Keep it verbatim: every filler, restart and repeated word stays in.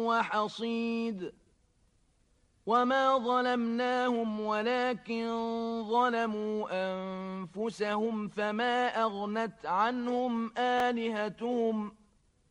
وحصيد وما ظلمناهم ولكن ظلموا أنفسهم فما أغنت عنهم آلهتهم